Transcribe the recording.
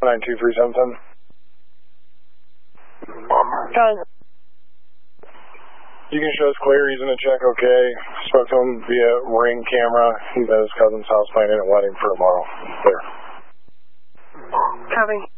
92377. You can show us clear. He's in a check, okay. Spoke to him via Ring camera. He's at his cousin's house planning a wedding for tomorrow. Clear. Copy.